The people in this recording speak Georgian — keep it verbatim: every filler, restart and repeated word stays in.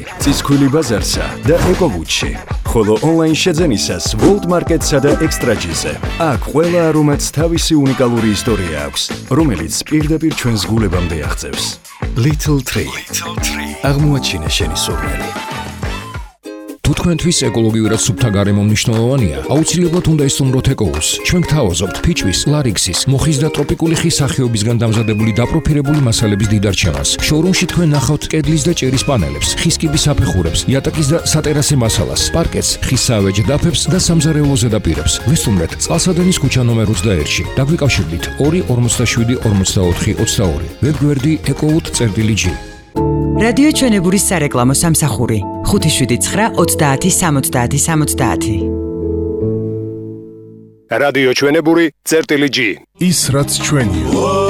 წისქვილი ბაზარსა და ეკოვუჩში. ხოლო ონლაინ შეძენისას World Market-სა და Extra-G-ზე. აქ ყველა არომატს თავისი უნიკალური ისტორია აქვს, რომელიც პირდაპირ ჩვენს გულებამდე აღწევს. Little Tree. აღმოაჩინე შენი სურნელი. თუ თქვენთვის ეკოლოგიურად სუფთა გარემო მნიშვნელოვანია, აუცილებლად უნდა ისწავლოთ ეკოუს. ჩვენ გთავაზობთ ფიჭვის, ლარიქსის, მოხის და ტროპიკული ხის სახეობისგან დამზადებული დაპროფილებული მასალების დიდ არჩევანს. შოურუმში თქვენ ნახავთ კედლის და ჭერის პანელებს, ხის კიბის საფეხურებს, იატაკის და სატერასე მასალას, პარკეტს, ხის საავეჯ დაფებს და სამზარეულო ზედაპირებს. ვესტუმრეთ წყალსადენის ქუჩა ნომერ ოცდაერთში. დაგვიკავშირდით ორი ორმოცდაშვიდი ორმოცდაოთხი ოცდაორი. ვებგვერდი ეკოუთ.წერტილი.ჯი. რადიო ჩვენებურის სარეკლამო სამსახური ხუთი შვიდი ცხრა ოცდაათი სამოცდაათი სამოცდაათი. რადიო ჩვენებური.წერტილი.ჯი. ის რაც ჩვენია.